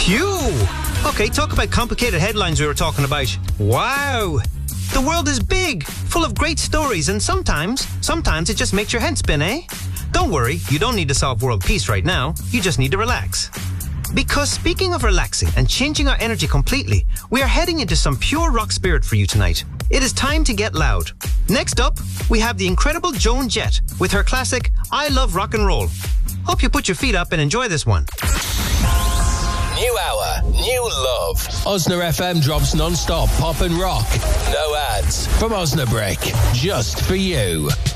Phew! Okay, talk about complicated headlines we were talking about. Wow! The world is big, full of great stories, and sometimes it just makes your head spin, eh? Don't worry, you don't need to solve world peace right now. You just need to relax. Because speaking of relaxing and changing our energy completely, we are heading into some pure rock spirit for you tonight. It is time to get loud. Next up, we have the incredible Joan Jett with her classic, I Love Rock and Roll. Hope you put your feet up and enjoy this one. New hour, new love. Osna FM drops non-stop pop and rock. No ads from Osnabrick, just for you.